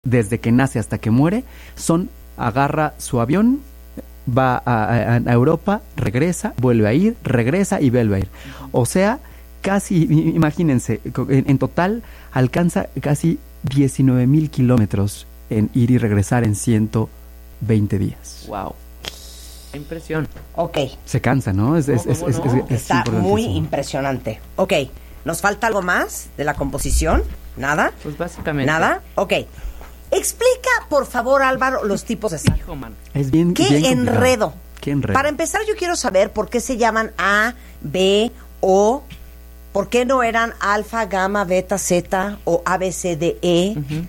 desde que nace hasta que muere, agarra su avión, va a Europa, regresa, vuelve a ir, regresa y vuelve a ir. O sea, casi, imagínense, en total alcanza casi 19,000 kilómetros en ir y regresar en 120 días. ¡Wow! ¡Qué impresión! Ok. Se cansa, ¿no? Está muy impresionante. Ok, ¿nos falta algo más de la composición? ¿Nada? Pues básicamente. ¿Nada? Ok. Explica, por favor, Álvaro, los tipos de sangre. Hijo, man. Es bien, ¡Qué bien enredo! ¡Qué enredo! Para empezar, yo quiero saber por qué se llaman A, B, O. ¿Por qué no eran alfa, gamma, beta, zeta o A, B, C, D, E? Uh-huh.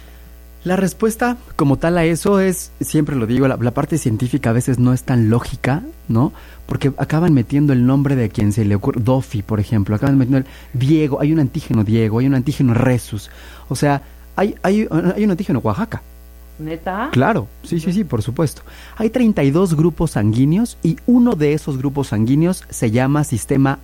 La respuesta como tal a eso es, siempre lo digo, la parte científica a veces no es tan lógica, ¿no? Porque acaban metiendo el nombre de quien se le ocurre, Duffy, por ejemplo, acaban metiendo el Diego, hay un antígeno Diego, hay un antígeno Rhesus, o sea, hay un antígeno Oaxaca. ¿Neta? Claro, sí, por supuesto. Hay 32 grupos sanguíneos y uno de esos grupos sanguíneos se llama sistema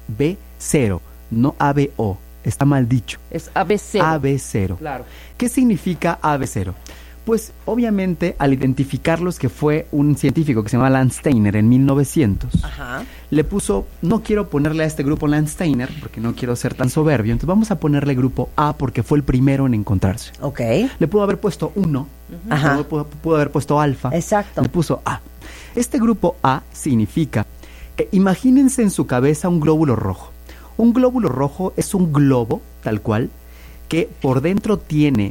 AB0, no ABO. Está mal dicho. Es AB0. AB0. Claro. ¿Qué significa AB0? Pues obviamente al identificarlos, que fue un científico que se llama Landsteiner en 1900, Ajá. le puso, no quiero ponerle a este grupo Landsteiner porque no quiero ser tan soberbio, entonces vamos a ponerle grupo A porque fue el primero en encontrarse. Ok. Le pudo haber puesto 1, Ajá. pudo haber puesto alfa. Exacto. Le puso A. Este grupo A significa, imagínense en su cabeza un glóbulo rojo. Un glóbulo rojo es un globo, tal cual, que por dentro tiene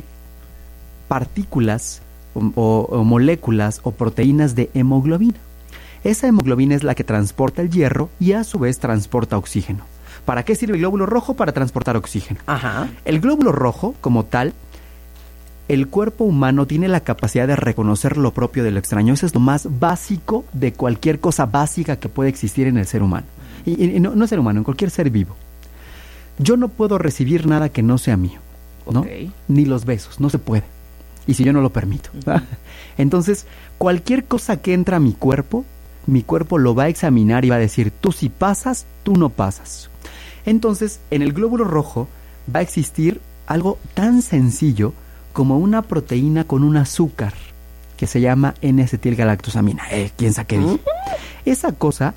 partículas o moléculas o proteínas de hemoglobina. Esa hemoglobina es la que transporta el hierro y a su vez transporta oxígeno. ¿Para qué sirve el glóbulo rojo? Para transportar oxígeno. Ajá. El glóbulo rojo, como tal, el cuerpo humano tiene la capacidad de reconocer lo propio de lo extraño. Eso es lo más básico de cualquier cosa básica que puede existir en el ser humano. Y no ser humano, en cualquier ser vivo. Yo no puedo recibir nada que no sea mío, ¿no? Okay. Ni los besos, no se puede. Y si yo no lo permito. Uh-huh. Entonces, cualquier cosa que entra a mi cuerpo lo va a examinar y va a decir, tú sí pasas, tú no pasas. Entonces, en el glóbulo rojo va a existir algo tan sencillo como una proteína con un azúcar que se llama N-acetilgalactosamina. ¿Quién sabe qué dije? Uh-huh. Esa cosa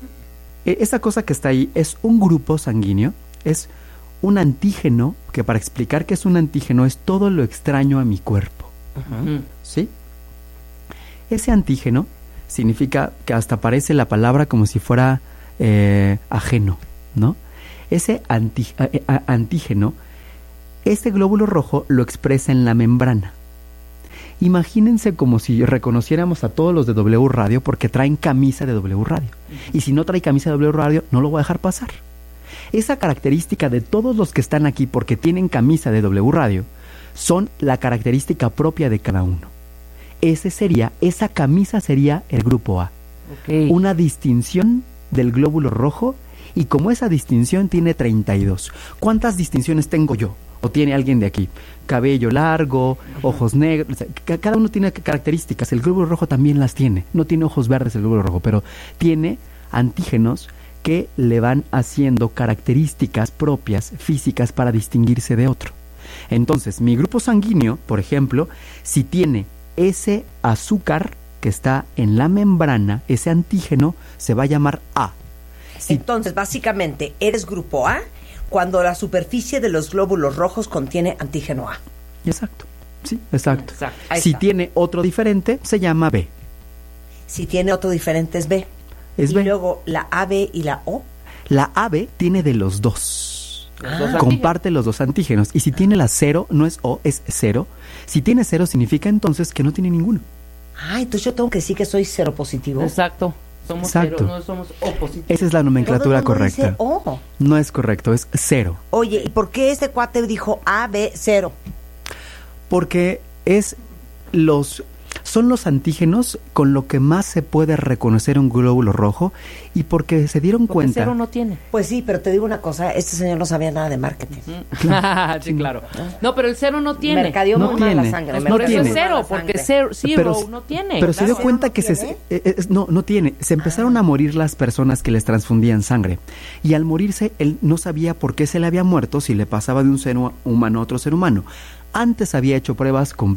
que está ahí es un grupo sanguíneo, es un antígeno, que para explicar qué es un antígeno es todo lo extraño a mi cuerpo. Uh-huh. ¿Sí? Ese antígeno significa que hasta parece la palabra como si fuera ajeno, ¿no? Ese antígeno, ese glóbulo rojo lo expresa en la membrana. Imagínense como si reconociéramos a todos los de W Radio porque traen camisa de W Radio. Y si no trae camisa de W Radio, no lo voy a dejar pasar. Esa característica de todos los que están aquí porque tienen camisa de W Radio son la característica propia de cada uno. Esa camisa sería el grupo A. Okay. Una distinción del glóbulo rojo, y como esa distinción tiene 32. ¿Cuántas distinciones tengo yo? ¿O tiene alguien de aquí? Cabello largo, ojos negros, cada uno tiene características. El glóbulo rojo también las tiene. No tiene ojos verdes el glóbulo rojo, pero tiene antígenos que le van haciendo características propias, físicas, para distinguirse de otro. Entonces, mi grupo sanguíneo, por ejemplo, si tiene ese azúcar que está en la membrana, ese antígeno, se va a llamar A. Entonces, básicamente, eres grupo A cuando la superficie de los glóbulos rojos contiene antígeno A. Exacto, sí, exacto. Ahí Si está. tiene otro diferente, se llama B. Si tiene otro diferente es B. Es y B. luego la AB y la O. La AB tiene de los dos. Los dos Comparte los dos antígenos. Y si tiene la 0, no es O, es 0. Si tiene 0, significa entonces que no tiene ninguno. Entonces yo tengo que decir que soy cero positivo. Exacto. Somos Exacto. cero, no somos O positivo. Esa es la nomenclatura Todo el mundo correcta. dice O. No es correcto, es 0. Oye, ¿y por qué este cuate dijo AB0? Porque son los antígenos con lo que más se puede reconocer un glóbulo rojo, y porque se dieron Porque cuenta. cero no tiene. Pues sí, pero te digo una cosa, este señor no sabía nada de marketing. Sí, claro. No, pero el cero no tiene. Mercadeó No muy mal la tiene. sangre. No Por eso tiene. es cero, porque cero Pero- no tiene. Pero se dio ¿Cero cuenta no que tiene? no tiene. Se empezaron a morir las personas que les transfundían sangre. Y al morirse, él no sabía por qué se le había muerto si le pasaba de un ser humano a otro ser humano. Antes había hecho pruebas con